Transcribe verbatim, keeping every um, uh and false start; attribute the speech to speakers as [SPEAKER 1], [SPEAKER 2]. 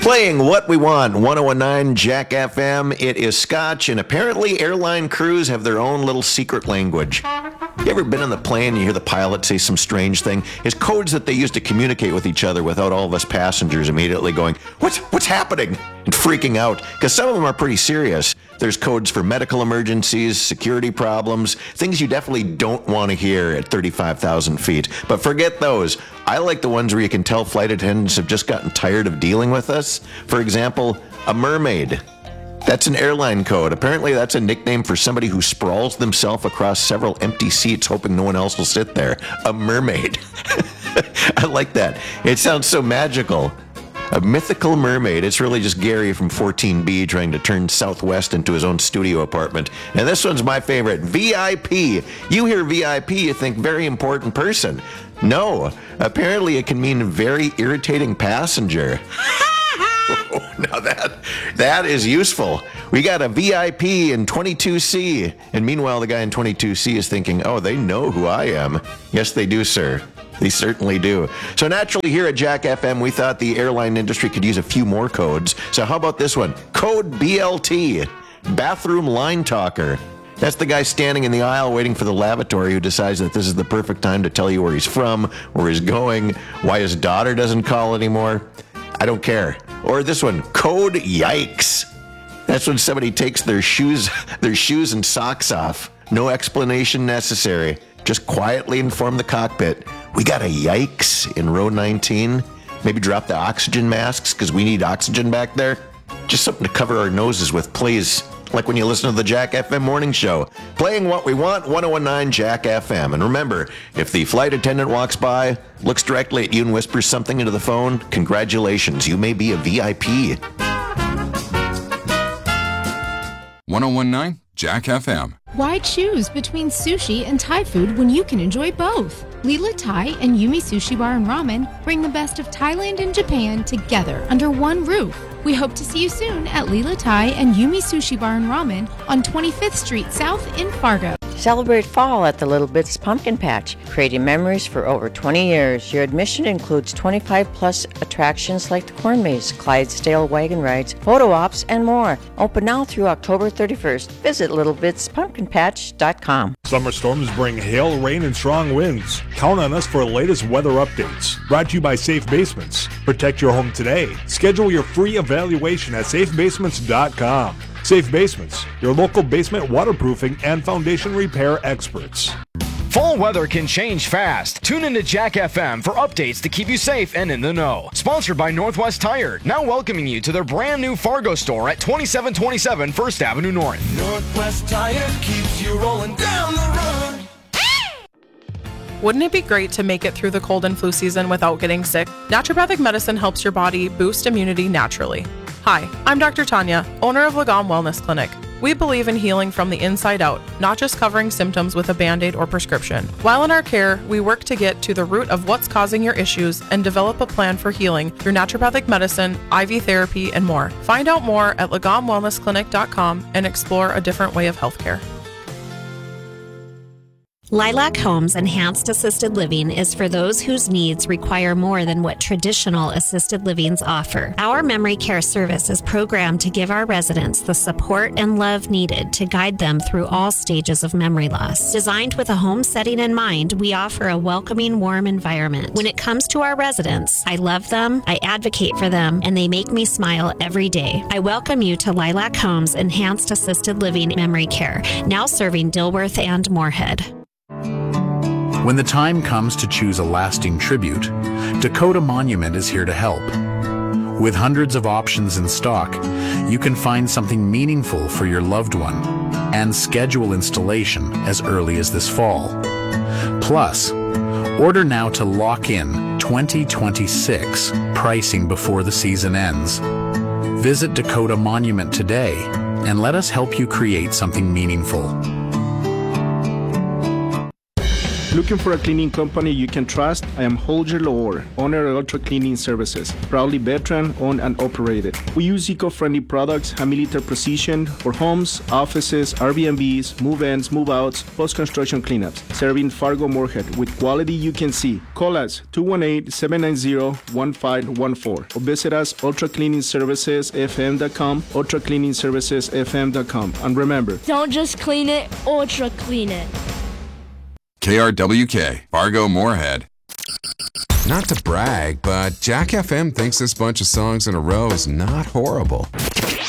[SPEAKER 1] Playing What We Want, one oh one point nine Jack F M. It is Scotch, and apparently airline crews have their own little secret language. You ever been on the plane and you hear the pilot say some strange thing? It's codes that they use to communicate with each other without all of us passengers immediately going, what's, what's happening? And freaking out, because some of them are pretty serious. There's codes for medical emergencies, security problems, things you definitely don't want to hear at thirty-five thousand feet. But forget those. I like the ones where you can tell flight attendants have just gotten tired of dealing with us. For example, a mermaid. That's an airline code. Apparently that's a nickname for somebody who sprawls themselves across several empty seats hoping no one else will sit there. A mermaid. I like that. It sounds so magical. A mythical mermaid. It's really just Gary from fourteen B trying to turn Southwest into his own studio apartment. And this one's my favorite. V I P. You hear V I P, you think very important person. No. Apparently it can mean very irritating passenger. Oh, now that that is useful. We got a V I P in twenty-two C. And meanwhile, the guy in twenty-two C is thinking, oh, they know who I am. Yes, they do, sir. They certainly do. So naturally here at Jack F M, we thought the airline industry could use a few more codes. So how about this one? Code B L T. Bathroom line talker. That's the guy standing in the aisle waiting for the lavatory who decides that this is the perfect time to tell you where he's from, where he's going, why his daughter doesn't call anymore. I don't care. Or this one, code yikes. That's when somebody takes their shoes, their shoes and socks off. No explanation necessary. Just quietly inform the cockpit. We got a yikes in row nineteen. Maybe drop the oxygen masks because we need oxygen back there. Just something to cover our noses with, please. Like when you listen to the Jack F M morning show. Playing What We Want, one oh one point nine Jack F M. And remember, if the flight attendant walks by, looks directly at you and whispers something into the phone, congratulations, you may be a V I P.
[SPEAKER 2] one oh one point nine Jack F M.
[SPEAKER 3] Why choose between sushi and Thai food when you can enjoy both? Lila Thai and Yumi Sushi Bar and Ramen bring the best of Thailand and Japan together under one roof. We hope to see you soon at Lila Thai and Yumi Sushi Bar and Ramen on twenty-fifth Street South in Fargo.
[SPEAKER 4] Celebrate fall at the Little Bits Pumpkin Patch, creating memories for over twenty years. Your admission includes twenty-five plus attractions like the Corn Maze, Clydesdale wagon rides, photo ops, and more. Open now through October thirty-first. Visit little bits pumpkin patch dot com.
[SPEAKER 5] Summer storms bring hail, rain, and strong winds. Count on us for the latest weather updates. Brought to you by Safe Basements. Protect your home today. Schedule your free evaluation at safe basements dot com. Safe Basements, your local basement waterproofing and foundation repair experts.
[SPEAKER 6] Fall weather can change fast. Tune into Jack F M for updates to keep you safe and in the know. Sponsored by Northwest Tire, now welcoming you to their brand new Fargo store at twenty-seven twenty-seven First Avenue North.
[SPEAKER 7] Northwest Tire keeps you rolling down the road.
[SPEAKER 8] Wouldn't it be great to make it through the cold and flu season without getting sick? Naturopathic medicine helps your body boost immunity naturally. Hi, I'm Doctor Tanya, owner of Lagom Wellness Clinic. We believe in healing from the inside out, not just covering symptoms with a Band-Aid or prescription. While in our care, we work to get to the root of what's causing your issues and develop a plan for healing through naturopathic medicine, I V therapy, and more. Find out more at lagom wellness clinic dot com and explore a different way of healthcare.
[SPEAKER 9] Lilac Homes Enhanced Assisted Living is for those whose needs require more than what traditional assisted livings offer. Our memory care service is programmed to give our residents the support and love needed to guide them through all stages of memory loss. Designed with a home setting in mind, we offer a welcoming, warm environment. When it comes to our residents, I love them, I advocate for them, and they make me smile every day. I welcome you to Lilac Homes Enhanced Assisted Living Memory Care, now serving Dilworth and Moorhead.
[SPEAKER 10] When the time comes to choose a lasting tribute, Dakota Monument is here to help. With hundreds of options in stock, you can find something meaningful for your loved one and schedule installation as early as this fall. Plus, order now to lock in twenty twenty-six pricing before the season ends. Visit Dakota Monument today and let us help you create something meaningful.
[SPEAKER 11] Looking for a cleaning company you can trust? I am Holger Lohr, owner of Ultra Cleaning Services, proudly veteran owned and operated. We use eco-friendly products and military precision for homes, offices, Airbnbs, move-ins, move-outs, post-construction cleanups, serving Fargo Moorhead with quality you can see. Call us two one eight, seven nine zero, one five one four or visit us ultra cleaning services f m dot com, ultra cleaning services f m dot com. And remember,
[SPEAKER 12] don't just clean it, ultra clean it.
[SPEAKER 2] K R W K, Fargo Moorhead. Not to brag, but Jack F M thinks this bunch of songs in a row is not horrible.